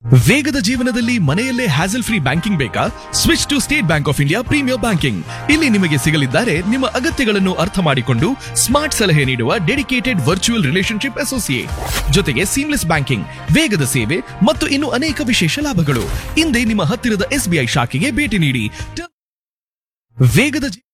ವೇಗದ ಜೀವನದಲ್ಲಿ ಮನೆಯಲ್ಲೇ ಹ್ಯಾಸಲ್ ಫ್ರೀ ಬ್ಯಾಂಕಿಂಗ್ ಬೇಕಾ? Switch to state bank of India premier banking. ಇಲ್ಲಿ ನಿಮಗೆ ಸಿಗಲಿದ್ದಾರೆ ನಿಮ್ಮ ಅಗತ್ಯಗಳನ್ನು ಅರ್ಥ ಮಾಡಿಕೊಂಡು ಸ್ಮಾರ್ಟ್ ಸಲಹೆ ನೀಡುವ ಡೆಡಿಕೇಟೆಡ್ ವರ್ಚುವಲ್ ರಿಲೇಶನ್ಶಿಪ್ ಅಸೋಸಿಯೇಟ್, ಜೊತೆಗೆ ಸೀಮ್ಲೆಸ್ ಬ್ಯಾಂಕಿಂಗ್, ವೇಗದ ಸೇವೆ ಮತ್ತು ಇನ್ನು ಅನೇಕ ವಿಶೇಷ ಲಾಭಗಳು. ಹಿಂದೆ ನಿಮ್ಮ ಹತ್ತಿರದ SBI ಶಾಖೆಗೆ ಭೇಟಿ ನೀಡಿ. ವೇಗದ